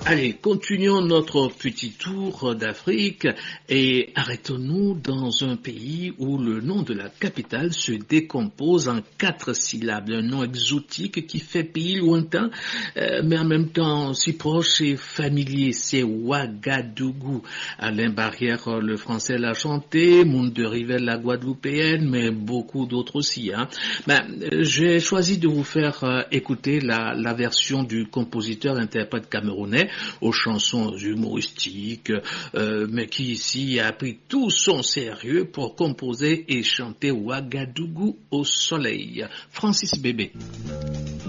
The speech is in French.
Allez, continuons notre petit tour d'Afrique et arrêtons-nous dans un pays où le nom de la capitale se décompose en 4 syllabes. Un nom exotique qui fait pays lointain, mais en même temps si proche et familier. C'est Ouagadougou. Alain Barrière, le français l'a chanté, Monde de Rivel, la guadeloupéenne, mais beaucoup d'autres aussi. J'ai choisi de vous faire écouter la version du compositeur-interprète camerounais aux chansons humoristiques, mais qui ici a pris tout son sérieux pour composer et chanter Ouagadougou au soleil. Francis Bébé.